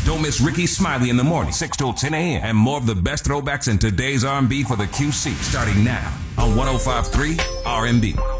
Don't miss Ricky Smiley in the morning, 6 till 10 a.m. And more of the best throwbacks in today's R&B for the QC, starting now on 105.3 R&B.